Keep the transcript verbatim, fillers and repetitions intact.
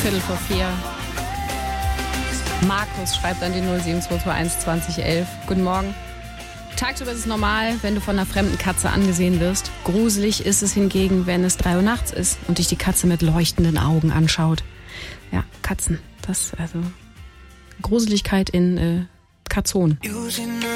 Viertel vor vier. Markus schreibt an die null sieben zwei zwei eins zwanzig elf. Guten Morgen. Tagsüber ist es normal, wenn du von einer fremden Katze angesehen wirst. Gruselig ist es hingegen, wenn es drei Uhr nachts ist und dich die Katze mit leuchtenden Augen anschaut. Ja, Katzen. Das, also Gruseligkeit in äh, Katzon.